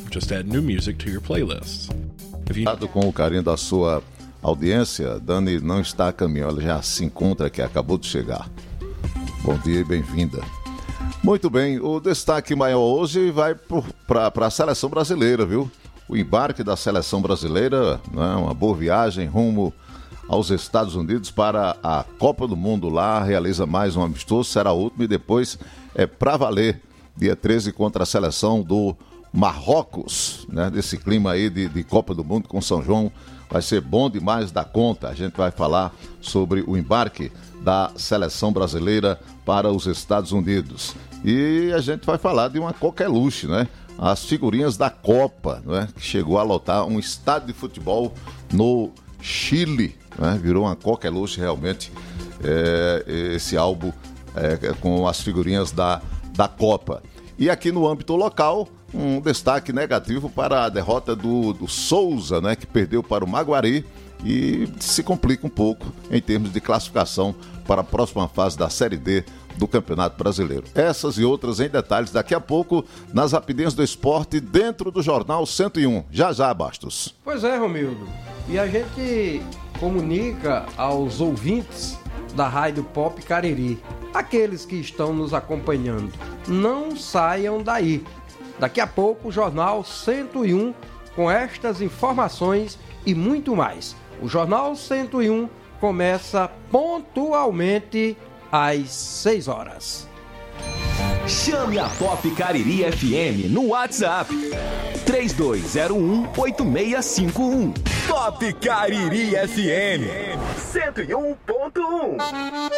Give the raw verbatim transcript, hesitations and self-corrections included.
Just add new music to your playlists. If you... Com o carinho da sua audiência, Dani não está a caminho, ela já se encontra aqui, acabou de chegar. Bom dia e bem-vinda. Muito bem, o destaque maior hoje vai para a seleção brasileira, viu? O embarque da seleção brasileira, né, uma boa viagem rumo aos Estados Unidos para a Copa do Mundo lá, realiza mais um amistoso, será o último e depois é para valer, dia treze contra a seleção do Marrocos, né? Desse clima aí de, de Copa do Mundo com São João, vai ser bom demais da conta. A gente vai falar sobre o embarque da seleção brasileira para os Estados Unidos. E a gente vai falar de uma coqueluche, né? As figurinhas da Copa, né? Que chegou a lotar um estádio de futebol no Chile, né? Virou uma coqueluche realmente, é, esse álbum é, com as figurinhas da, da Copa. E aqui no âmbito local, um destaque negativo para a derrota do, do Souza, né? Que perdeu para o Maguari e se complica um pouco em termos de classificação para a próxima fase da Série D do Campeonato Brasileiro. Essas e outras em detalhes daqui a pouco nas rapidinhas do esporte dentro do Jornal cento e um. Já já, Bastos. Pois é, Romildo. E a gente comunica aos ouvintes da Rádio Pop Cariri, aqueles que estão nos acompanhando, não saiam daí. Daqui a pouco o Jornal cento e um com estas informações e muito mais. O Jornal cento e um começa pontualmente às seis horas. Chame a Pop Cariri F M no WhatsApp três dois zero um oito seis cinco um. Pop Cariri F M cento e um ponto um.